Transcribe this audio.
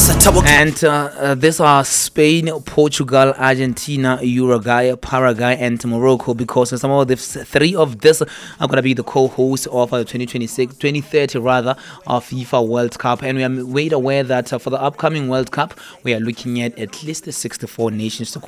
And these are Spain, Portugal, Argentina, Uruguay, Paraguay, and Morocco. Because some of the three of this are going to be the co-hosts of 2026, 2030 rather, of FIFA World Cup. And we are made aware that for the upcoming World Cup, we are looking at least 64 nations to